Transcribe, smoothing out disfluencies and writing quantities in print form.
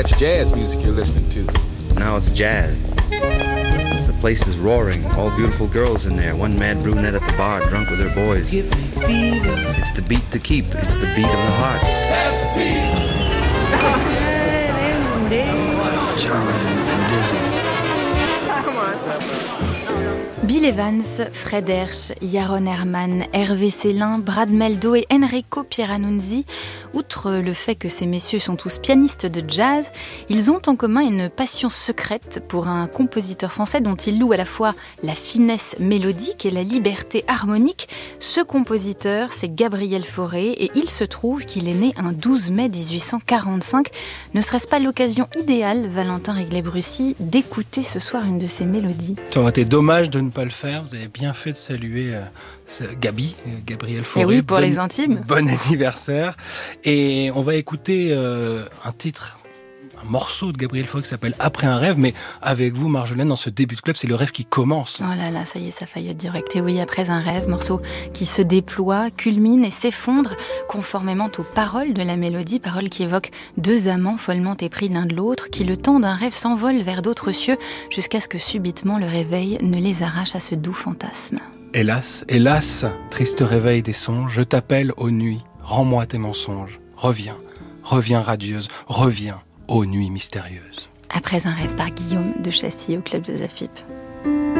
That's jazz music you're listening to. Now it's jazz. The place is roaring. All beautiful girls in there. One mad brunette at the bar, drunk with her boys. Give me fever. It's the beat to keep. It's the beat of the heart. That's the beat. Charlie and Dizzy. Bill Evans, Fred Hersch, Yaron Herman, Hervé Célin, Brad Meldo et Enrico Pieranunzi, outre le fait que ces messieurs sont tous pianistes de jazz, ils ont en commun une passion secrète pour un compositeur français dont ils louent à la fois la finesse mélodique et la liberté harmonique. Ce compositeur, c'est Gabriel Fauré et il se trouve qu'il est né un 12 mai 1845. Ne serait-ce pas l'occasion idéale, Valentin Riglet-Brussy, d'écouter ce soir une de ses mélodies? Ça aurait été dommage de ne pas le faire. Vous avez bien fait de saluer Gabriel Fauré. Et oui, pour les intimes. Bon anniversaire. Et on va écouter un morceau de Gabriel Fauré qui s'appelle Après un rêve, mais avec vous, Marjolaine, dans ce début de club, c'est le rêve qui commence. Oh là là, ça y est, ça faillit être direct. Et oui, Après un rêve, morceau qui se déploie, culmine et s'effondre conformément aux paroles de la mélodie, paroles qui évoquent deux amants follement épris l'un de l'autre, qui le temps d'un rêve s'envolent vers d'autres cieux, jusqu'à ce que subitement le réveil ne les arrache à ce doux fantasme. Hélas, hélas, triste réveil des songes, je t'appelle aux nuits, rends-moi tes mensonges, reviens, reviens radieuse, reviens, ô nuit mystérieuse. Après un rêve par Guillaume de Chassis au Club Jazz AFIP.